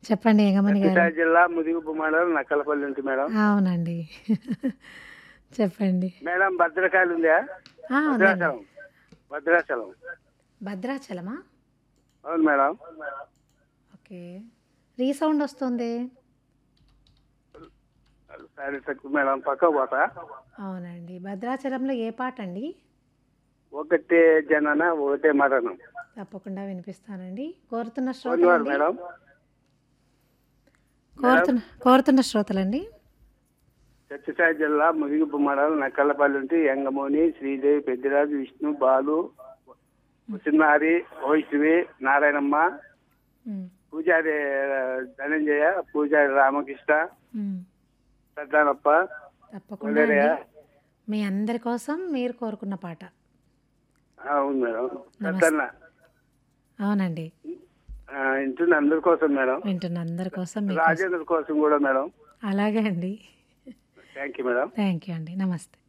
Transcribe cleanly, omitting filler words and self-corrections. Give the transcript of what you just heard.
చెప్పండి ఏగమని గారు. సత్యసాయి జిల్లా ముదిగుపు మండలం నక్కలపల్లి నుంచి మేడం. అవునండి. చెప్పండి. మేడం భద్రకాళి ఉందా? ఉందండి. భద్రాచలం. భద్రాచలం. భద్రాచలమా? అవును మేడం. ఓకే. రీసౌండ్ వస్తుంది. సరే తక్కువ మేడం, పక్క పోతా. అవునండి. భద్రాచలంలో ఏ పాటండి? ఒకటే జనన ఒకటే మరణం. తప్పకుండా వినిపిస్తానండి. కోరుతున్న ఫోన్ శ్రోతలండి? మేడం. మేడం కోరుతున్న శ్రోతలండి? సత్యసాయి జిల్లా ముదిగుపు మండలం నక్కలపల్లి నుంచి యంగమోని, శ్రీదేవి, పెద్దిరాజు, విష్ణు, బాలు, చిన్నారి, వైష్ణవి, నారాయణమ్మ, హ్మ్. పూజారి ధనంజయ, పూజారి రామకృష్ణ, హ్మ్. పెద్దానప్ప, తప్పకుండా కొలేరయ్య. అండి. మీ అందరి కోసం మీరు కోరుకున్న పాట. అవును మేడం. నమస్తే. పెద్దన్న అవునండి. ఇంటి అందరి కోసం మేడం. వింటున్న అందరి కోసం మీకోసం. రాజేంద్ర కోసం కూడా మేడం. అలాగే అండి. Thank you madam. Thank you అండి. నమస్తే.